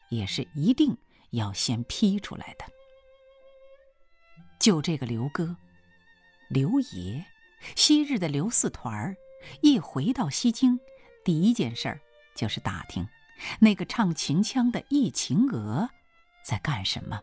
也是一定要先批出来的。就这个刘哥、刘爷，昔日的刘四团儿，一回到西京，第一件事就是打听那个唱秦腔的易秦娥在干什么。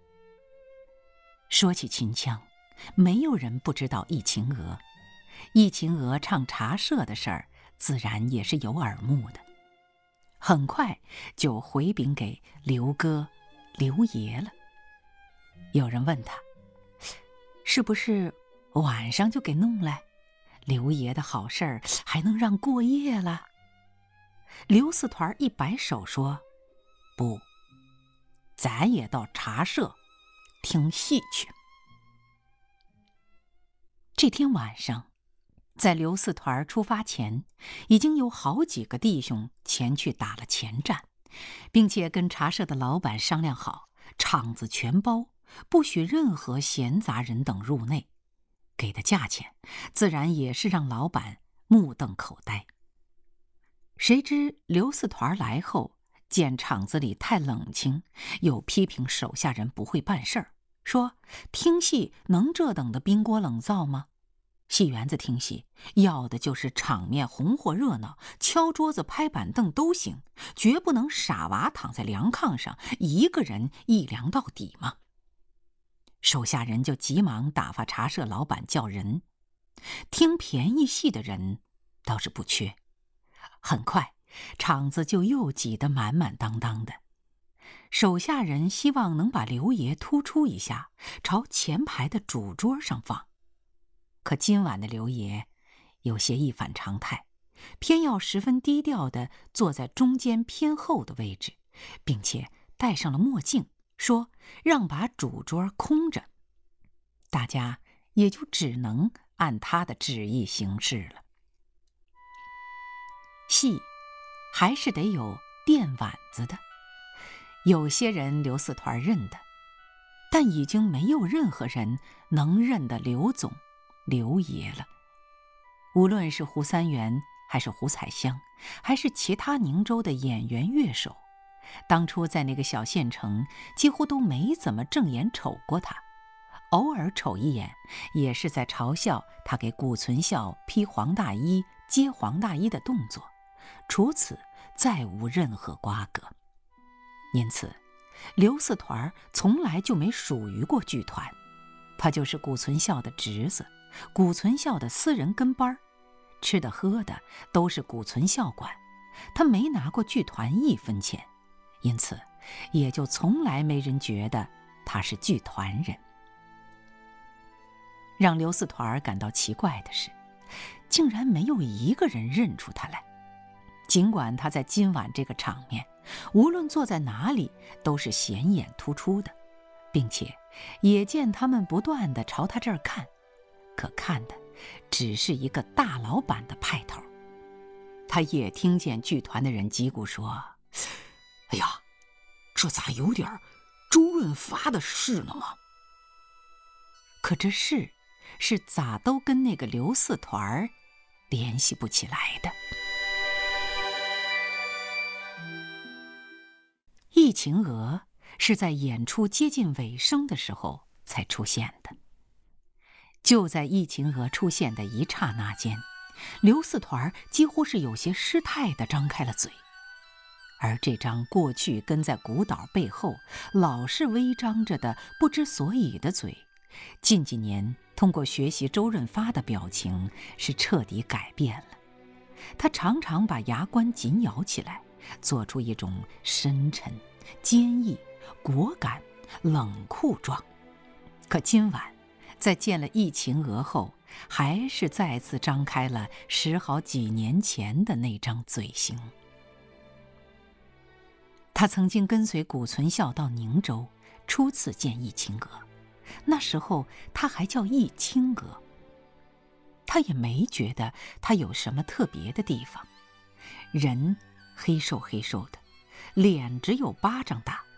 说起秦腔，没有人不知道易秦娥。易秦娥唱茶社的事儿，自然也是有耳目的。很快就回禀给刘哥、刘爷了。有人问他，是不是晚上就给弄来？刘爷的好事儿还能让过夜了？刘四团一摆手说，不，咱也到茶社听戏去。这天晚上，在刘四团出发前，已经有好几个弟兄前去打了前站，并且跟茶社的老板商量好，场子全包，不许任何闲杂人等入内。给的价钱自然也是让老板目瞪口呆。谁知刘四团来后，见场子里太冷清，又批评手下人不会办事儿，说听戏能这等的冰锅冷灶吗？戏园子听戏要的就是场面红火热闹，敲桌子拍板凳都行，绝不能傻娃躺在凉炕上，一个人一凉到底嘛。手下人就急忙打发茶社老板叫人。听便宜戏的人倒是不缺，很快场子就又挤得满满当当的。手下人希望能把刘爷突出一下，朝前排的主桌上放。可今晚的刘爷有些一反常态，偏要十分低调地坐在中间偏后的位置，并且戴上了墨镜，说让把主桌空着。大家也就只能按他的旨意行事了。戏还是得有垫碗子的，有些人刘四团认得，但已经没有任何人能认得刘总、刘爷了。无论是胡三元，还是胡彩香，还是其他宁州的演员乐手，当初在那个小县城几乎都没怎么正眼瞅过他，偶尔瞅一眼也是在嘲笑他给谷存孝披黄大衣、接黄大衣的动作，除此再无任何瓜葛。因此刘四团从来就没属于过剧团，他就是谷存孝的侄子，谷存孝的私人跟班，吃的喝的都是谷存孝管，他没拿过剧团1分钱，因此也就从来没人觉得他是剧团人。让刘四团感到奇怪的是，竟然没有一个人认出他来。尽管他在今晚这个场面，无论坐在哪里都是显眼突出的，并且也见他们不断地朝他这儿看，可看的只是一个大老板的派头。他也听见剧团的人叽咕说，哎呀，这咋有点周润发的事了吗？可这事是咋都跟那个刘四团联系不起来的。易秦娥是在演出接近尾声的时候才出现的。就在易秦娥出现的一刹那间，刘四团几乎是有些失态地张开了嘴，而这张过去跟在古岛背后老是微张着的不知所以的嘴，近几年通过学习周润发的表情是彻底改变了。他常常把牙关紧咬起来，做出一种深沉、坚毅、果敢、冷酷状。可今晚在见了易秦娥后，还是再次张开了10好几年前的那张嘴型。他曾经跟随谷存孝到宁州，初次见易秦娥，那时候他还叫易青娥。他也没觉得他有什么特别的地方，人黑瘦黑瘦的，脸只有巴掌大，